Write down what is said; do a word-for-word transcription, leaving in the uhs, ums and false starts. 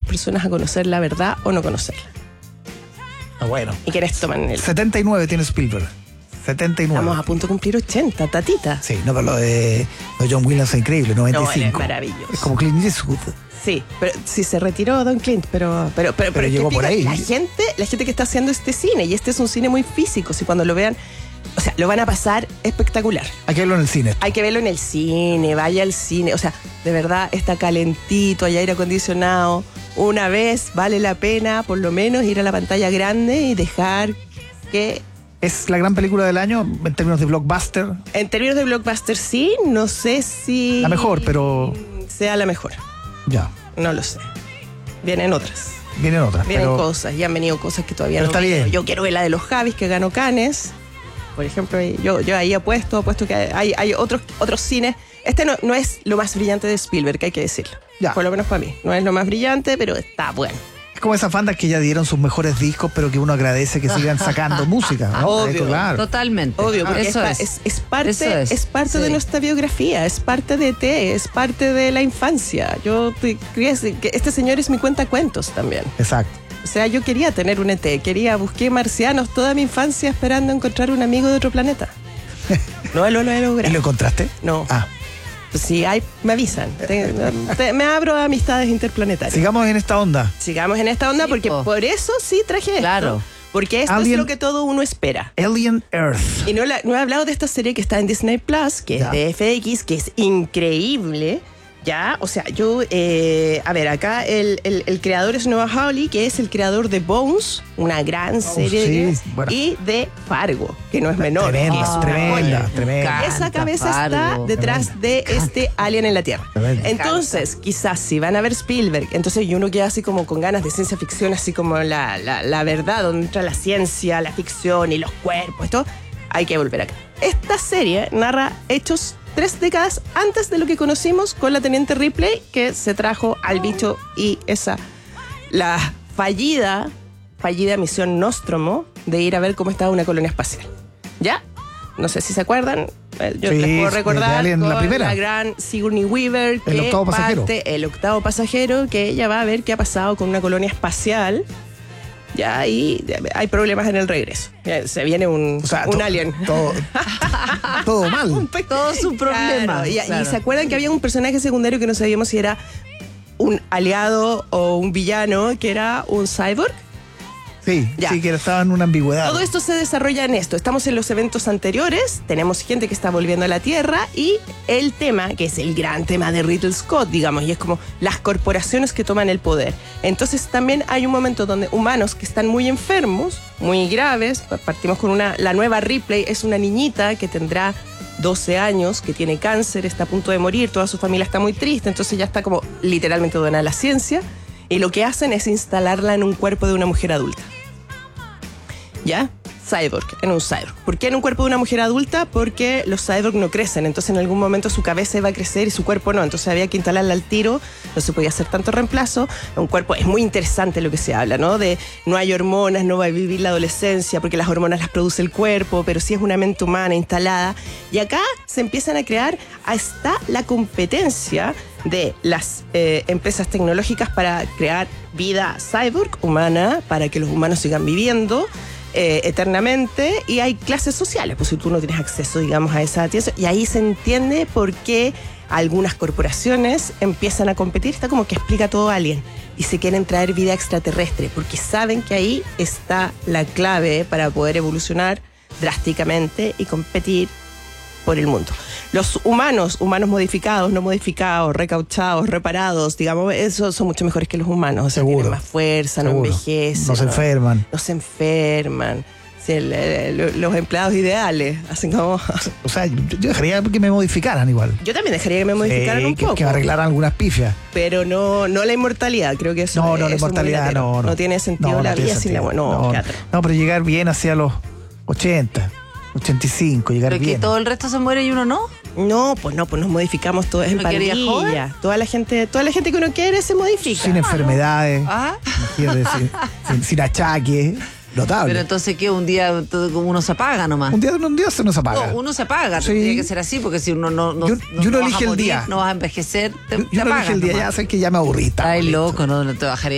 personas a conocer la verdad o no conocerla. Ah, bueno. ¿Y quiénes toman el...? setenta y nueve tiene Spielberg. setenta y nueve. Estamos a punto de cumplir ochenta, tatita. Sí, no, pero lo de, lo de John Williams es increíble, noventa y cinco. No, él es maravilloso. Es como Clint Eastwood. Sí, pero sí se retiró Don Clint, pero pero pero, Pero es que llegó por ahí. La gente, la gente que está haciendo este cine, y este es un cine muy físico, si cuando lo vean, o sea, lo van a pasar espectacular. Hay que verlo en el cine. Hay que verlo en el cine, vaya al cine, o sea, de verdad está calentito, hay aire acondicionado. Una vez vale la pena, por lo menos, ir a la pantalla grande y dejar que... ¿Es la gran película del año en términos de blockbuster? En términos de blockbuster sí, no sé si... La mejor, pero... sea la mejor. Ya. No lo sé. Vienen otras. Vienen otras. Vienen pero... cosas, ya han venido cosas que todavía pero no está veo. bien. Yo quiero ver la de los Javis que ganó Cannes. Por ejemplo, yo, yo ahí apuesto, apuesto que hay, hay otros, otros cines. Este no, no es lo más brillante de Spielberg, hay que decirlo. Ya. Por lo menos para mí. No es lo más brillante, pero está bueno. Es como esas bandas que ya dieron sus mejores discos, pero que uno agradece que sigan sacando música, ¿no? Obvio. Esto, claro. Totalmente. Obvio, porque eso es, es. es, es parte, Eso es. es parte Sí. de nuestra biografía, es parte de T, es parte de la infancia. Yo te, que este señor es mi cuentacuentos también. Exacto. O sea, yo quería tener un E T, quería, busqué marcianos toda mi infancia esperando encontrar un amigo de otro planeta. No lo, lo he ¿Y logrado. lo encontraste? No. Ah. Pues si hay, me avisan. Te- te- me abro a amistades interplanetarias. Sigamos en esta onda. Sigamos en esta onda Sí, porque po. por eso sí traje esto. Claro. Porque esto Alguien- es lo que todo uno espera. Alien Earth. Y no, la- no he hablado de esta serie que está en Disney Plus, que Ya. es de F X, que es increíble. Ya, o sea, yo, eh, a ver, acá el, el, el creador es Noah Hawley, que es el creador de Bones, una gran serie, sí, de- bueno. y de Fargo, que no es menor. Tremenda, que es una tremenda, joya. tremenda. Esa Encanta cabeza está Fargo. detrás de este alien en la Tierra. Tremenda. Entonces, quizás si van a ver Spielberg, entonces y uno queda así como con ganas de ciencia ficción, así como la, la, la verdad, donde entra la ciencia, la ficción y los cuerpos, esto, hay que volver acá. Esta serie narra hechos tres décadas antes de lo que conocimos con la Teniente Ripley, que se trajo al bicho y esa, la fallida, fallida misión Nostromo de ir a ver cómo estaba una colonia espacial. ¿Ya? No sé si se acuerdan. eh, Yo Sí, les puedo de recordar Alien, la con primera. la gran Sigourney Weaver, que El octavo pasajero. parte, el octavo pasajero, que ella va a ver qué ha pasado con una colonia espacial. Ya, y hay problemas en el regreso. Ya, se viene un, O sea, un to- alien. Todo, todo mal. Un pe- Todo es un problema. Claro, y, y Claro. se acuerdan que había un personaje secundario que no sabíamos si era un aliado o un villano, que era un cyborg. Sí, Ya. sí, que estaba en una ambigüedad. Todo esto se desarrolla en esto. Estamos en los eventos anteriores, tenemos gente que está volviendo a la Tierra y el tema, que es el gran tema de Ridley Scott, digamos, y es como las corporaciones que toman el poder. Entonces también hay un momento donde humanos que están muy enfermos, muy graves, partimos con una, la nueva Ripley es una niñita que tendrá doce años, que tiene cáncer, está a punto de morir, toda su familia está muy triste, entonces ya está como literalmente donada a la ciencia, y lo que hacen es instalarla en un cuerpo de una mujer adulta. ¿Ya? Cyborg, en un cyborg. ¿Por qué en un cuerpo de una mujer adulta? Porque los cyborg no crecen, entonces en algún momento su cabeza iba a crecer y su cuerpo no, entonces había que instalarla al tiro, no se podía hacer tanto reemplazo. Un cuerpo, es muy interesante lo que se habla, ¿no? De no hay hormonas, no va a vivir la adolescencia porque las hormonas las produce el cuerpo, pero sí es una mente humana instalada. Y acá se empiezan a crear, está la competencia de las eh, empresas tecnológicas para crear vida cyborg humana, para que los humanos sigan viviendo Eh, eternamente, y hay clases sociales, pues si tú no tienes acceso, digamos, a esa atención, y ahí se entiende por qué algunas corporaciones empiezan a competir, está como que explica todo Alien, y se quieren traer vida extraterrestre, porque saben que ahí está la clave para poder evolucionar drásticamente y competir por el mundo. Los humanos, humanos modificados, no modificados, recauchados, reparados, digamos, esos son mucho mejores que los humanos. O sea, Seguro. tienen más fuerza, no Seguro. envejecen. No se enferman. No se enferman. Sí, el- el- los empleados ideales hacen como... O sea, yo, yo dejaría que me modificaran igual. Yo también dejaría que me modificaran Sí, un que, poco. que me arreglaran algunas pifias. Pero no, no la inmortalidad, creo que eso No, no, es la inmortalidad, muy latero. no, no. No tiene sentido No, no la tiene vida sin la sentido. muerte. No, no, qué atro. no, pero llegar bien hacia los ochenta, ochenta y cinco, llegar Pero que bien. todo el resto se muere y uno no. No, pues no, pues nos modificamos todos en ¿No quería pandilla. Toda la gente, toda la gente que uno quiere se modifica. Sin enfermedades, Ah. imagínate, sin, sin, sin achaques, notable. Pero entonces, ¿qué? Un día todo como uno se apaga nomás. un día un día se nos apaga. No, uno se apaga, Sí. tendría que ser así, porque si uno no, no, Y un- no- y uno no vas elige a el morir, día. no vas a envejecer, te, yo te yo no apagas dije el día, nomás. ya sé que ya me aburrí. está Ay, bonito. loco, no, no te bajaría.